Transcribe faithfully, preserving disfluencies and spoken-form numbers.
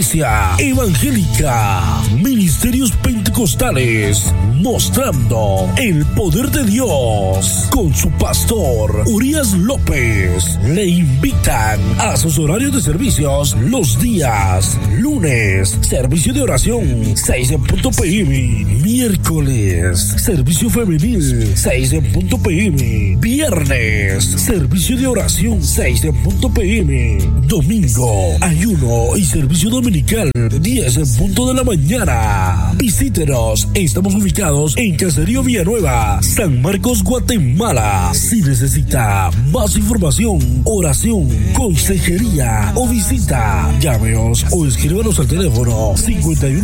Iglesia Evangélica, Ministerios Pentecostales, mostrando el poder de Dios con su pastor Urias López. Le invitan a sus horarios de servicios los días lunes, servicio de oración seis en punto p m, miércoles, servicio femenil seis en punto p m, viernes, servicio de oración seis en punto p m, domingo, ayuno y servicio dominical diez en punto de la mañana. Visítenos, estamos ubicados en Caserío Villanueva, San Marcos, Guatemala. Si necesita más información, oración, consejería o visita, llámenos o escríbanos al teléfono cincuenta y uno